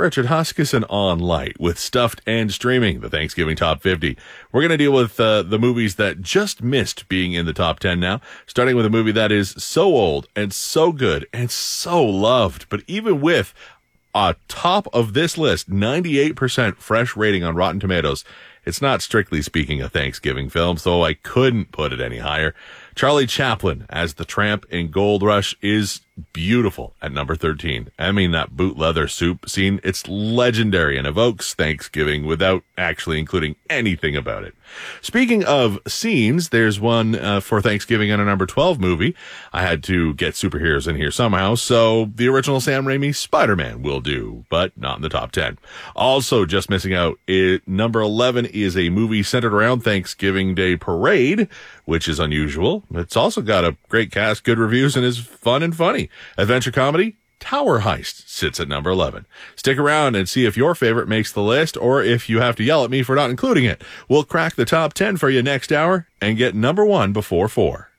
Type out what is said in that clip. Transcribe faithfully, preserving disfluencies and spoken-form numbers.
Richard Huskisson on Light with Stuffed and Streaming, the Thanksgiving Top fifty. We're going to deal with uh, the movies that just missed being in the top ten now, starting with a movie that is so old and so good and so loved, but even with a top of this list, ninety-eight percent fresh rating on Rotten Tomatoes, it's not strictly speaking a Thanksgiving film, so I couldn't put it any higher. Charlie Chaplin as the tramp in Gold Rush is beautiful at number thirteen. I mean, that boot leather soup scene, it's legendary and evokes Thanksgiving without actually including anything about it. Speaking of scenes, there's one uh, for Thanksgiving in a number twelve movie. I had to get superheroes in here somehow, so the original Sam Raimi Spider-Man will do, but not in the top ten. Also, just missing out, it, number eleven is a movie centered around Thanksgiving Day Parade, which is unusual. It's also got a great cast, good reviews, and is fun and funny. Adventure comedy, Tower Heist sits at number eleven. Stick around and see if your favorite makes the list, or if you have to yell at me for not including it. We'll crack the top ten for you next hour and get number one before four.